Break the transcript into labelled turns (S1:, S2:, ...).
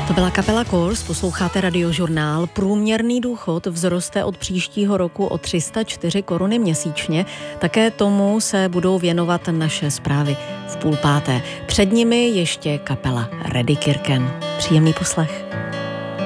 S1: To byla kapela Kors, posloucháte Radiožurnál. Průměrný důchod vzroste od příštího roku o 304 koruny měsíčně. Také tomu se budou věnovat naše zprávy v 4:30. Před nimi ještě kapela Reddy Kirken. Příjemný poslech.